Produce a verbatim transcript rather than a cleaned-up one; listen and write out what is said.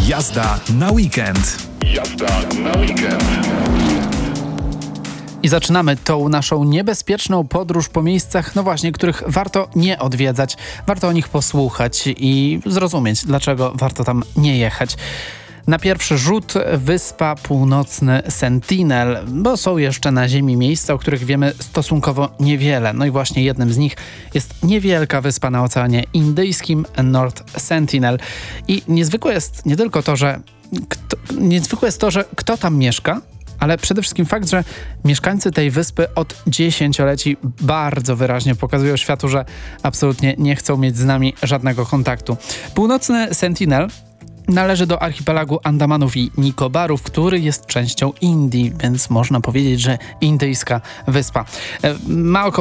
Jazda na weekend. Jazda na weekend. I zaczynamy tą naszą niebezpieczną podróż po miejscach, no właśnie, których warto nie odwiedzać. Warto o nich posłuchać i zrozumieć, dlaczego warto tam nie jechać. Na pierwszy rzut wyspa Północny Sentinel, bo są jeszcze na Ziemi miejsca, o których wiemy stosunkowo niewiele. No i właśnie jednym z nich jest niewielka wyspa na Oceanie Indyjskim, North Sentinel. I niezwykłe jest nie tylko to, że kto, niezwykłe jest to, że kto tam mieszka, ale przede wszystkim fakt, że mieszkańcy tej wyspy od dziesięcioleci bardzo wyraźnie pokazują światu, że absolutnie nie chcą mieć z nami żadnego kontaktu. Północny Sentinel należy do archipelagu Andamanów i Nikobarów, który jest częścią Indii, więc można powiedzieć, że indyjska wyspa. Ma około